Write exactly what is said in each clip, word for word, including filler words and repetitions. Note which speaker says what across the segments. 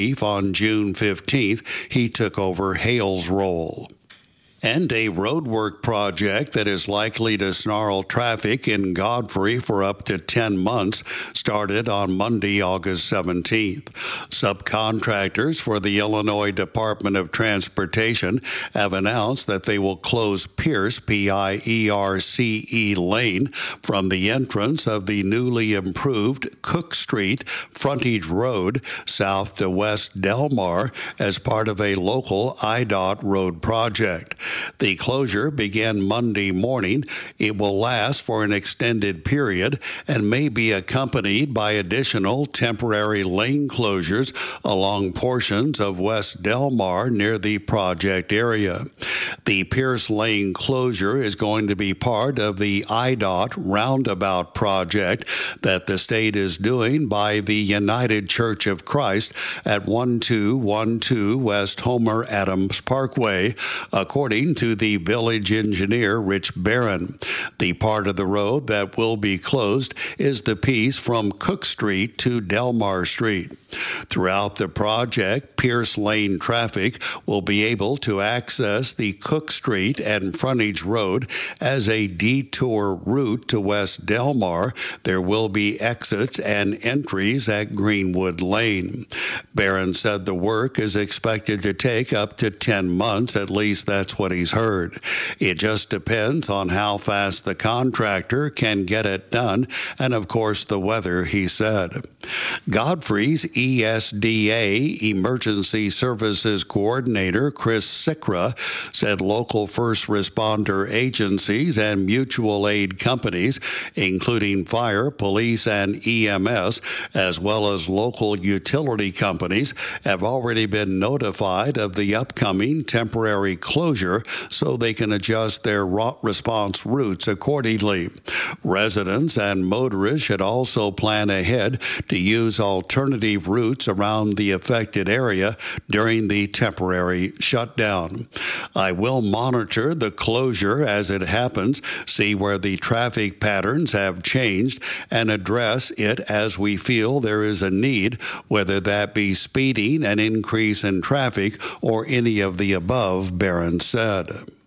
Speaker 1: On June fifteenth, he took over Hale's role. And a roadwork project that is likely to snarl traffic in Godfrey for up to ten months started on Monday, August seventeenth. Subcontractors for the Illinois Department of Transportation have announced that they will close Pierce, P I E R C E Lane, from the entrance of the newly improved Cook Street frontage road south to West Delmar as part of a local I D O T road project. The closure began Monday morning. It will last for an extended period and may be accompanied by additional temporary lane closures along portions of West Delmar near the project area. The Pierce Lane closure is going to be part of the I D O T roundabout project that the state is doing by the United Church of Christ at twelve twelve West Homer Adams Parkway, according to the village engineer, Rich Barron. The part of the road that will be closed is the piece from Cook Street to Delmar Street. Throughout the project, Pierce Lane traffic will be able to access the Cook Street and frontage road as a detour route to West Delmar. There will be exits and entries at Greenwood Lane. Barron said the work is expected to take up to ten months. At least that's what he's heard. It just depends on how fast the contractor can get it done and, of course, the weather, he said. Godfrey's E S D A Emergency Services Coordinator Chris Sikra said local first responder agencies and mutual aid companies, including fire, police, and E M S, as well as local utility companies, have already been notified of the upcoming temporary closure so they can adjust their response routes accordingly. Residents and motorists should also plan ahead to use alternative routes around the affected area during the temporary shutdown. I will monitor the closure as it happens, see where the traffic patterns have changed, and address it as we feel there is a need, whether that be speeding, an increase in traffic, or any of the above, Barron said.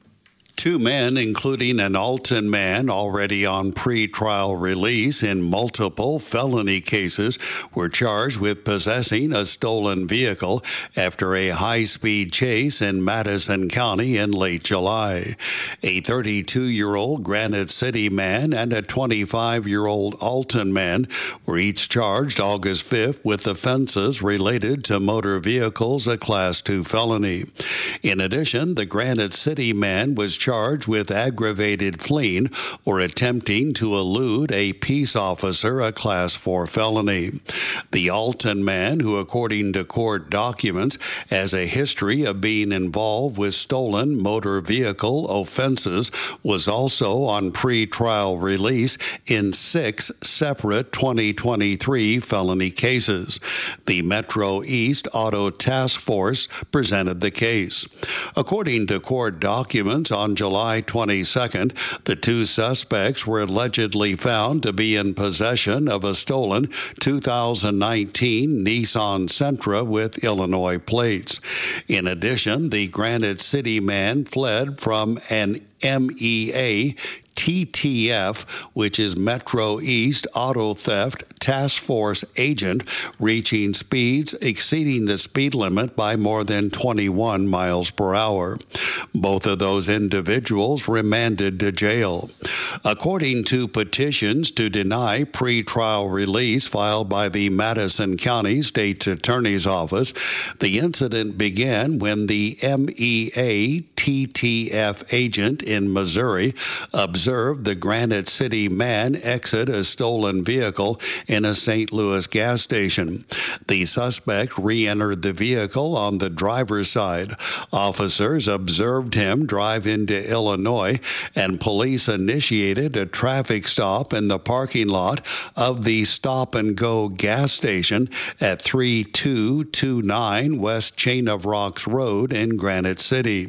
Speaker 1: Two men, including an Alton man already on pre-trial release in multiple felony cases, were charged with possessing a stolen vehicle after a high-speed chase in Madison County in late July. A thirty-two-year-old Granite City man and a twenty-five-year-old Alton man were each charged August fifth with offenses related to motor vehicles, a Class two felony. In addition, the Granite City man was charged with aggravated fleeing or attempting to elude a peace officer, a Class four felony. The Alton man, who according to court documents has a history of being involved with stolen motor vehicle offenses, was also on pre-trial release in six separate twenty twenty-three felony cases. The Metro East Auto Task Force presented the case. According to court documents, on July twenty-second, the two suspects were allegedly found to be in possession of a stolen two thousand nineteen Nissan Sentra with Illinois plates. In addition, the Granite City man fled from an M E A T T F, which is Metro East Auto Theft Task Force agent, reaching speeds exceeding the speed limit by more than twenty-one miles per hour. Both of those individuals remanded to jail. According to petitions to deny pretrial release filed by the Madison County State's Attorney's Office, the incident began when the M E A T T F agent in Missouri observed the Granite City man exit a stolen vehicle in a Saint Louis gas station. The suspect re-entered the vehicle on the driver's side. Officers observed him drive into Illinois, and police initiated a traffic stop in the parking lot of the Stop and Go gas station at thirty-two twenty-nine West Chain of Rocks Road in Granite City.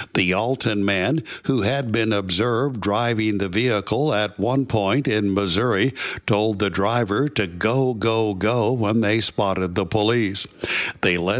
Speaker 1: The Alton man, who had been observed driving the vehicle at one point in Missouri, told the driver to go, go, go when they spotted the police. They led